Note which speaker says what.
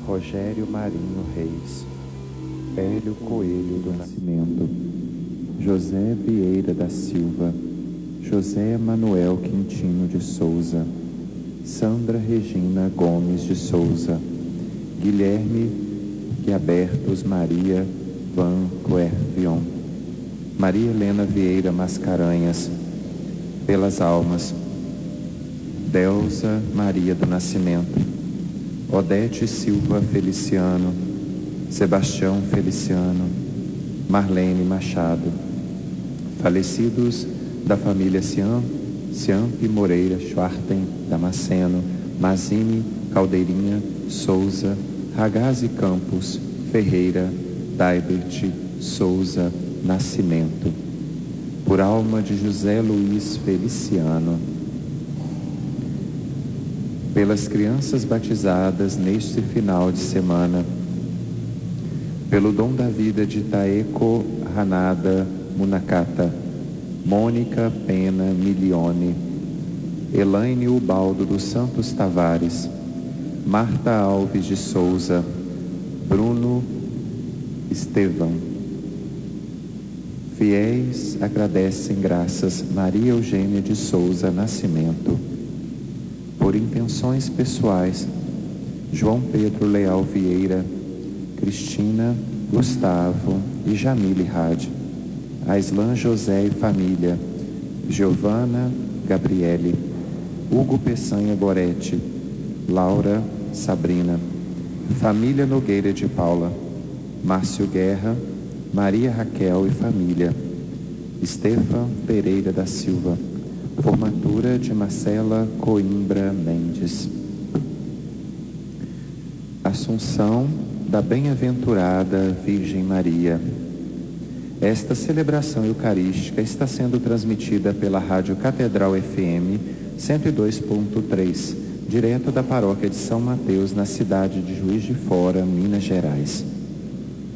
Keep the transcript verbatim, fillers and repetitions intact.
Speaker 1: Rogério Marinho Reis, Hélio Coelho do Nascimento, José Vieira da Silva, José Manuel Quintino de Souza, Sandra Regina Gomes de Souza, Guilherme Guiabertos Maria Van Quervion, Maria Helena Vieira Mascarenhas, pelas almas, Delza Maria do Nascimento, Odete Silva Feliciano, Sebastião Feliciano, Marlene Machado, falecidos da família Cian, Ciamp Moreira Schwarten Damasceno, Mazini Caldeirinha Souza, Ragazzi Campos Ferreira, Daibert Souza Nascimento, por alma de José Luiz Feliciano, pelas crianças batizadas neste final de semana, pelo dom da vida de Taeko Hanada Munakata, Mônica Pena Milione, Elaine Ubaldo dos Santos Tavares, Marta Alves de Souza, Bruno Estevão. Fiéis agradecem graças Maria Eugênia de Souza Nascimento. Por intenções pessoais, João Pedro Leal Vieira, Cristina, Gustavo e Jamile Rade, Aislan José e família, Giovana Gabriele, Hugo Peçanha Goretti, Laura Sabrina, família Nogueira de Paula, Márcio Guerra, Maria Raquel e família, Estefan Pereira da Silva, formatura de Marcela Coimbra Mendes. Assunção da Bem-aventurada Virgem Maria. Esta celebração eucarística está sendo transmitida pela Rádio Catedral F M cento e dois ponto três, direto da paróquia de São Mateus, na cidade de Juiz de Fora, Minas Gerais.